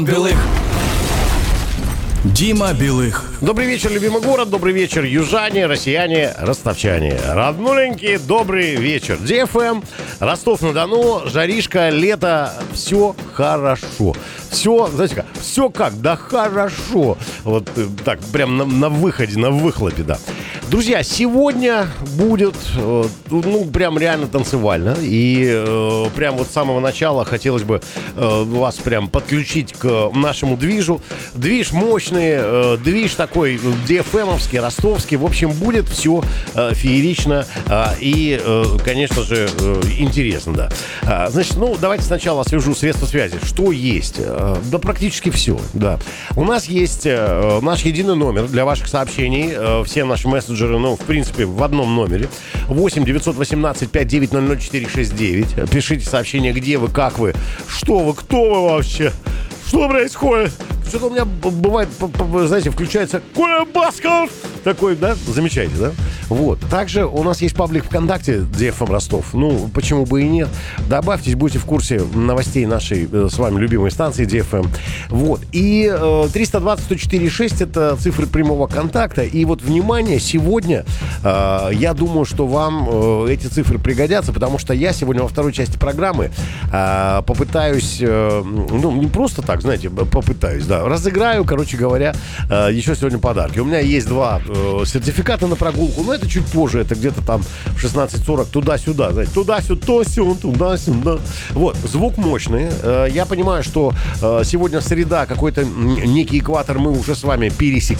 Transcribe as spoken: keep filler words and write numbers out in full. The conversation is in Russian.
Белых. Дима Белых. Добрый вечер, любимый город, добрый вечер, южане, россияне, ростовчане. Роднуленький, добрый вечер. ди эф эм, Ростов-на-Дону, жаришка, лето, все хорошо. Все, знаете как, все как, да хорошо. Вот э, так, прям на, на выходе, на выхлопе, да. Друзья, сегодня будет, э, ну, прям реально танцевально. И э, прям вот с самого начала хотелось бы э, вас прям подключить к нашему движу. Движ мощный, э, движ такой ди эф эм-овский, ростовский. В общем, будет все э, феерично э, и, э, конечно же, э, интересно, да. А, значит, ну, давайте сначала освежу средства связи. Что есть? Э, да практически все, да. У нас есть э, наш единый номер для ваших сообщений. Э, все наши мессенджеры, ну, в принципе, в одном номере. восемь девятьсот восемнадцать пятьсот девять ноль ноль четыре шесть девять. Пишите сообщения, где вы, как вы, что вы, кто вы вообще, что происходит. Что-то у меня бывает, знаете, включается Коля Басков. Такой, да? Замечаете, да? Вот. Также у нас есть паблик ВКонтакте ди эф эм Ростов. Ну, почему бы и нет. Добавьтесь, будете в курсе новостей нашей э, с вами любимой станции ди эф эм. Вот. И э, триста двадцать сто четыре шесть это цифры прямого контакта. И вот, внимание, сегодня э, я думаю, что вам э, эти цифры пригодятся, потому что я сегодня во второй части программы э, попытаюсь, э, ну, не просто так, знаете, попытаюсь, да, разыграю, короче говоря, э, еще сегодня подарки. У меня есть два э, сертификата на прогулку, но это чуть позже, это где-то там в шестнадцать сорок туда-сюда, знаете, туда-сюда, то-сюда, туда-сюда. Вот, звук мощный. Э, я понимаю, что э, сегодня среда, какой-то некий экватор мы уже с вами пересекли.